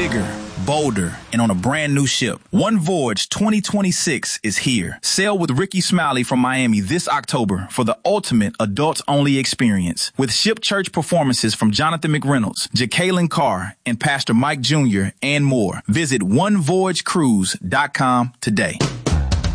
bigger, bolder, and on a brand new ship. One Voyage 2026 is here. Sail with Ricky Smiley from Miami this October for the ultimate adults-only experience. With ship church performances from Jonathan McReynolds, Jacqueline Carr, and Pastor Mike Jr., and more. Visit onevoyagecruise.com today.